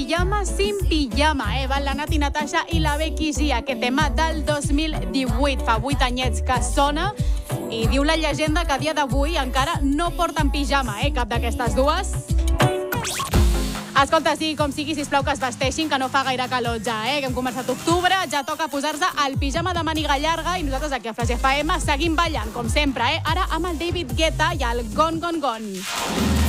Pijama sin pijama, van la Nati Natasha i la Becky G, aquest tema del 2018, fa 8 anyets que sona, i diu la llegenda que a dia d'avui encara no porten pijama, cap d'aquestes dues. Escolta, sí, com sigui, sisplau que es vesteixin, que no fa gaire calor ja, que hem començat octubre, ja toca posar-se el pijama de màniga llarga i nosaltres aquí a Flash FM seguim ballant, com sempre, ara amb el David Guetta i el Gone Gone Gone.